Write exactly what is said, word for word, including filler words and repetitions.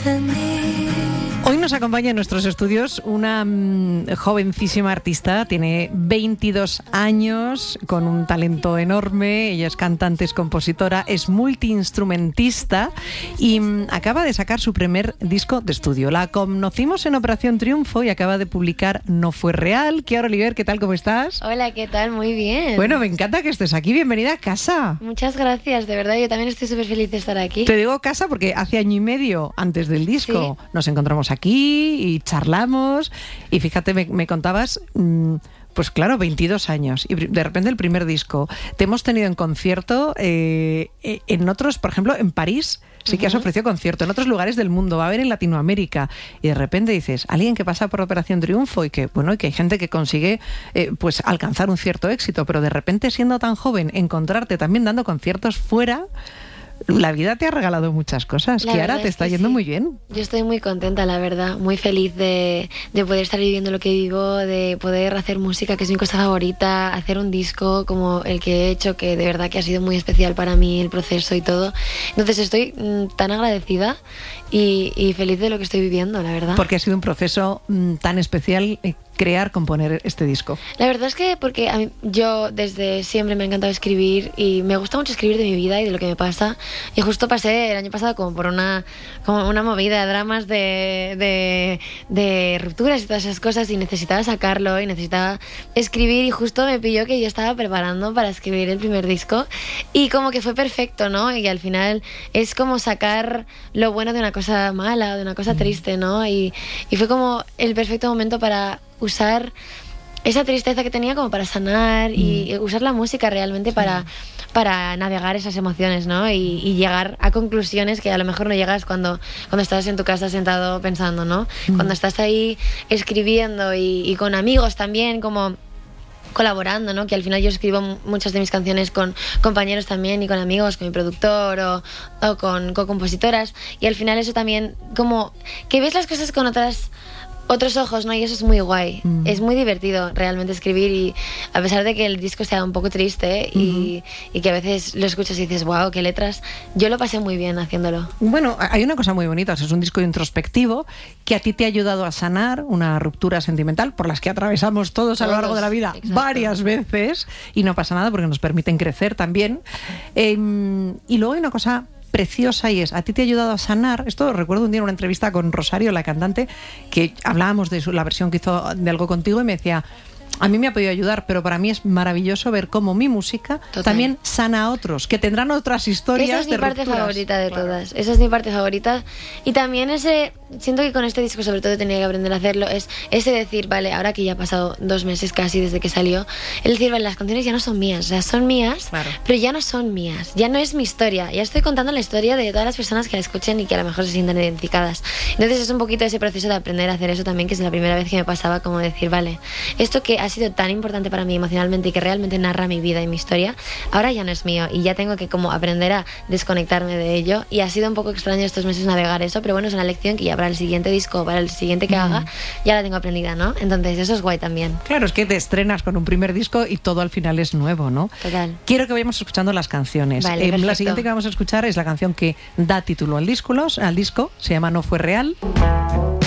Hoy nos acompaña en nuestros estudios una mmm, jovencísima artista, tiene veintidós años, con un talento enorme. Ella es cantante, es compositora, es multiinstrumentista y mmm, acaba de sacar su primer disco de estudio. La conocimos en Operación Triunfo y acaba de publicar No Fue Real. Kiara Oliver, ¿qué tal? ¿Cómo estás? Hola, ¿qué tal? Muy bien. Bueno, me encanta que estés aquí. Bienvenida a casa. Muchas gracias, de verdad. Yo también estoy súper feliz de estar aquí. Te digo casa porque hace año y medio antes del disco sí. nos encontramos aquí y charlamos y fíjate, me, me contabas, mmm, pues claro, veintidós años y de repente el primer disco. Te hemos tenido en concierto eh, en otros, por ejemplo, en París sí que has ofrecido concierto, en otros lugares del mundo, va a haber en Latinoamérica y de repente dices, alguien que pasa por Operación Triunfo y que, bueno, y que hay gente que consigue eh, pues alcanzar un cierto éxito, pero de repente siendo tan joven, encontrarte también dando conciertos fuera. La vida te ha regalado muchas cosas, Kiara, te está yendo sí. muy bien. Yo estoy muy contenta, la verdad, muy feliz de, de poder estar viviendo lo que vivo, de poder hacer música, que es mi cosa favorita, hacer un disco como el que he hecho, que de verdad que ha sido muy especial para mí el proceso y todo. Entonces estoy mmm, tan agradecida y, y feliz de lo que estoy viviendo, la verdad. Porque ha sido un proceso mmm, tan especial eh, crear, componer este disco. La verdad es que porque a mí, yo desde siempre me ha encantado escribir y me gusta mucho escribir de mi vida y de lo que me pasa. Y justo pasé el año pasado como por una, como una movida de dramas de, de, de rupturas y todas esas cosas y necesitaba sacarlo y necesitaba escribir y justo me pilló que yo estaba preparando para escribir el primer disco y como que fue perfecto, ¿no? Y al final es como sacar lo bueno de una cosa mala, de una cosa triste, ¿no? Y, y fue como el perfecto momento para usar esa tristeza que tenía como para sanar y mm. usar la música realmente sí. para, para navegar esas emociones, ¿no? Y, y llegar a conclusiones que a lo mejor no llegas cuando, cuando estás en tu casa sentado pensando, ¿no? Mm. Cuando estás ahí escribiendo y, y con amigos también, como colaborando, ¿no? Que al final yo escribo muchas de mis canciones con compañeros también y con amigos, con mi productor o, o con, con compositoras y al final eso también como que ves las cosas con otras otros ojos, ¿no? Y eso es muy guay. Mm. Es muy divertido realmente escribir y a pesar de que el disco sea un poco triste y, mm-hmm. y que a veces lo escuchas y dices, wow, qué letras, yo lo pasé muy bien haciéndolo. Bueno, hay una cosa muy bonita, o sea, es un disco introspectivo que a ti te ha ayudado a sanar una ruptura sentimental por las que atravesamos todos, todos a lo largo de la vida exacto. varias veces y no pasa nada porque nos permiten crecer también. Eh, y luego hay una cosa preciosa y es, a ti te ha ayudado a sanar, esto recuerdo un día en una entrevista con Rosario, la cantante, que hablábamos de su, la versión que hizo de Algo Contigo y me decía, a mí me ha podido ayudar, pero para mí es maravilloso ver cómo mi música Total. también sana a otros, que tendrán otras historias. Esa es de mi parte rupturas. favorita de claro. todas. Esa es mi parte favorita. Y también ese, siento que con este disco sobre todo tenía que aprender a hacerlo, es ese decir, vale, ahora que ya ha pasado dos meses casi desde que salió, el decir, vale, las canciones ya no son mías, o sea, son mías, claro. pero ya no son mías, ya no es mi historia, ya estoy contando la historia de todas las personas que la escuchen y que a lo mejor se sientan identificadas. Entonces es un poquito ese proceso de aprender a hacer eso también, que es la primera vez que me pasaba como decir, vale, esto que ha sido tan importante para mí emocionalmente y que realmente narra mi vida y mi historia, ahora ya no es mío y ya tengo que como aprender a desconectarme de ello y ha sido un poco extraño estos meses navegar eso, pero bueno, es una lección que ya para el siguiente disco, para el siguiente que mm. haga, ya la tengo aprendida, ¿no? Entonces eso es guay también. Claro, es que te estrenas con un primer disco y todo al final es nuevo, ¿no? Total. Quiero que vayamos escuchando las canciones. Vale, eh, la siguiente que vamos a escuchar es la canción que da título al disco, al disco, se llama No Fue Real.